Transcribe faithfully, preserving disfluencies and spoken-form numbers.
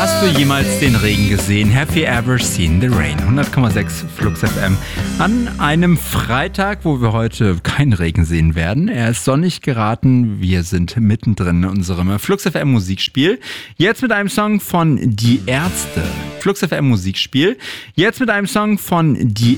Hast du jemals den Regen gesehen? Have you ever seen the rain? hundert Komma sechs Flux F M an einem Freitag, wo wir heute keinen Regen sehen werden. Er ist sonnig geraten. Wir sind mittendrin in unserem Flux F M Musikspiel. Jetzt mit einem Song von Die Ärzte. Flux F M Musikspiel. Jetzt mit einem Song von Die